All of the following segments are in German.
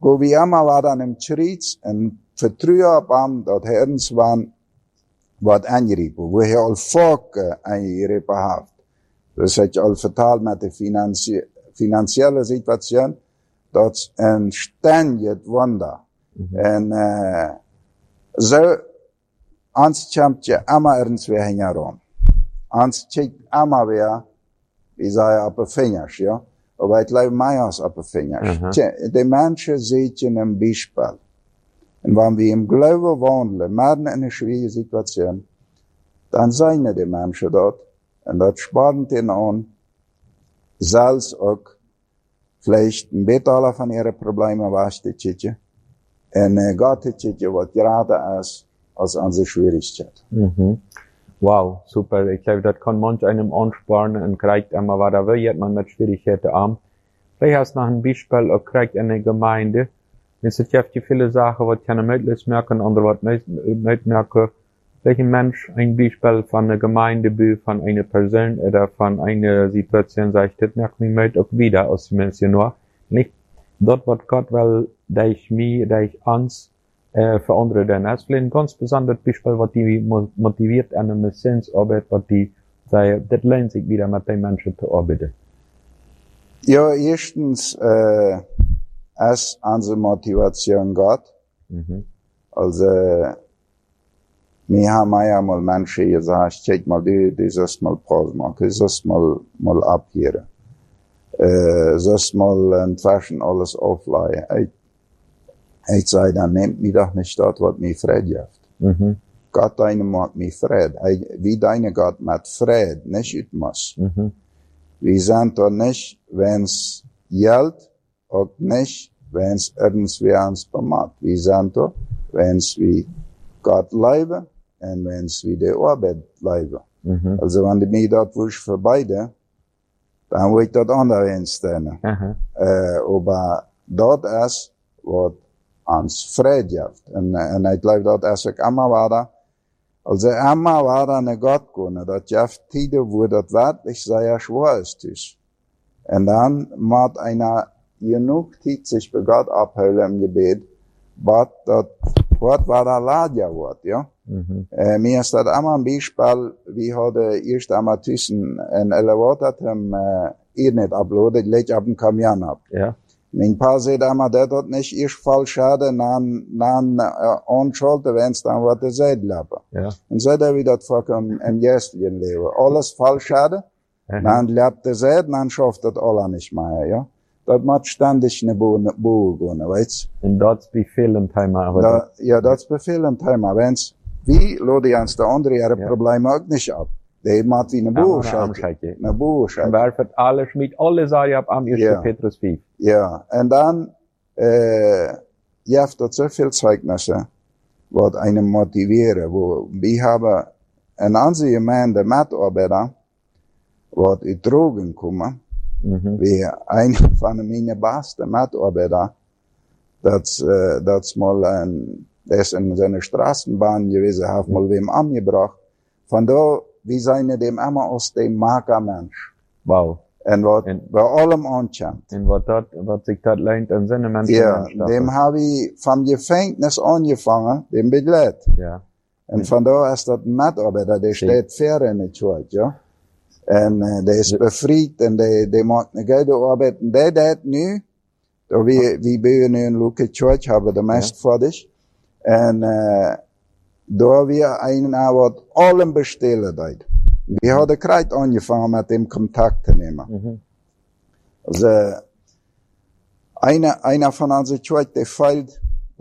Go vi immer war dann im Schritt und vertrühe op am, dat herrens waren, wat angripen, wo hij al volk angripen heeft. Dus het al vertaald met de financiële situatie, dat is een ständig wonder. En zo, ans komt je immer ergens weer heen rond. Ans kijkt immer weer, wie zei op de vingers, ja. Aber het lijkt mij als op de vingers. De mensen zitten een bijspel. En wanneer we im Glauben wandelen, midden in een schwierige situatie, dan zijn die mensen dat. En dat spart ihnen an, zelfs ook vielleicht een beetje van ihre problemen was te zitten. En gaat te zitten wat gerade is als onze Schwierigkeit. Wow, super. Ich glaube, das kann manch einem ansparen und kriegt einmal, was er will, man mit Schwierigkeiten an. Vielleicht hast du noch ein Beispiel, auch kriegt eine Gemeinde. Es gibt ja viele Sachen, was keine möglich merken, andere was nicht merken. Welchen Mensch ein Beispiel von einer Gemeinde, von einer Person oder von einer Situation sagt, das merkt mich mit auch wieder aus dem Missionar. Nicht dort, was Gott will, durch mich, durch uns, für andere dann. Das ist vielleicht ein ganz besonderes Beispiel, was die motiviert an der Missionsarbeit, was die sagen, das lohnt sich wieder mit den Menschen zu arbeiten. Ja, erstens, ist unsere Motivation Gott. Also, wir haben einmal Menschen gesagt, check mal, du sollst mal Pause machen, du sollst mal abhören. Sollst mal inzwischen alles aufleihen. Ich sage, dann nehmt mir doch nicht das, was mir Friede gibt. Gott deine macht mir Friede. Wie deine Gott mit Friede, nicht utmas. Wir sind da nicht, wenn's Geld, auch nicht, wenn's irgendwie uns bemacht. Wir sind da, wenn's wie Gott leben, und wenn's wie die Arbeit leben. Also, wenn die mir dort wurscht für beide, dann will ich das andere instellen. Aber dort ist, was ans Friede gibt. Und ich glaube, das ist auch immer weiter. Also immer weiter eine Gott können. Das gibt Tide, wo das wirklich sehr schwer ist. Und dann muss einer genug Zeit sich bei Gott abholen im Gebet, was das Wort war da Ladja-Wort, ja. Mir ist das immer ein Beispiel, wie hatte erst einmal zwischen ein Elevator nicht uploadet, leg ab dem Kamion ab. Ja. Mein Paar sagt immer, der hat nicht erst falsch schade, dann anschalten, wenn's dann was der Seid lappen. Ja. Und so hat wie das vorkommen im gestrigen Leben. Alles falsch schade, dann lebt der Seid, dann schafft das alle nicht mehr, ja. Das macht ständig eine Bohe gehen, weißt du? Und das befehlen Thema, aber ja, das befehlen Thema. Wenn's, wie, lade uns der andere ihre Probleme auch nicht ab. Die macht wie eine Bohe schalten. Eine Bohe schalten. Werfen alle, schmied alle Sachen ab am 1. Petrus 5. Ja, und dann, gibt es so viel Zeugnisse, was einen motivieren, wo, wir haben in unserer Gemeinde Mitarbeiter, was in Drogen kommen, wie einer von meinen besten Mitarbeiter, das mal der ist in seiner Straßenbahn gewesen, hat mal wem angebracht. Von da, wir sind dem immer aus dem Magermensch. Wow. Und was bei allem ankommt. Und was sich das lernt an seine Menschen. Ja, dem habe ich vom Gefängnis angefangen, dem begleitet. Ja. Und von da ist das ein Mitarbeiter, der steht fair in der Schuld, ja. Und der ist befreit und der macht eine gute Arbeit. Und der nu, da wir bauen in Luke Church, haben der meist fertig. Und da wir einen was allem bestellen dort. Wir haben gerade angefangen mit dem Kontakt zu nehmen. Also, einer von unseren Church, der fällt,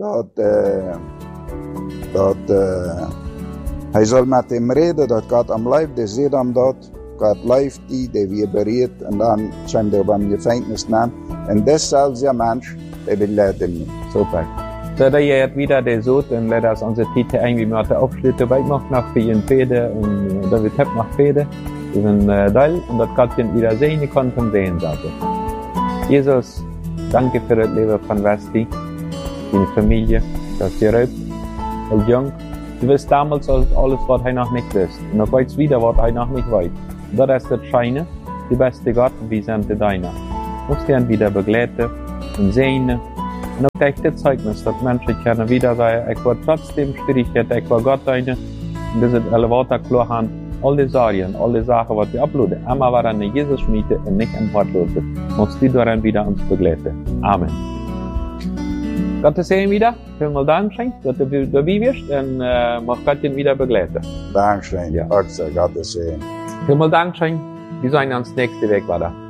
er soll mit dem reden, das geht am Live, der sieht am dort, geht live der wird berät, und dann kommt er beim Gefängnis an. Und das ist der Mensch, der begleitet mich. Super. So, da ihr jetzt wieder der Sod, und leider ist unsere Titel irgendwie mal aufschlitten, weil ich noch für ihren Fede, und da wird noch Fede, ist ein Teil, und das kann ich wieder sehen, ich kann vom Sehen sagen. Jesus, danke für das Leben von Westi, deine Familie, dass ihr lebt, als jung. Du wirst damals alles, was er noch nicht wisst, und dann weißt wieder, was er noch nicht weiß. Und das ist das Scheine, die beste Gott, wie sind die deiner. Musst du ihn wieder begleiten und sehen, Und auch echte Zeugnis, dass Menschen können wieder sagen, ich war trotzdem Schwierigkeiten, ich war Gott eine, und das ist alle Worte klar haben, alle Sorgen, alle Sachen, was wir abluden, immer war an Jesus schmiede und nicht im Wort losen. Muss die daran wieder uns begleiten. Amen. Gottes Segen wieder. Vielen Dank, dass du dabei bist und mag Gott ihn wieder begleiten. Dankeschön. Ja. Också, Gottes Segen. Vielen Dank, wir sehen uns nächste Woche weiter.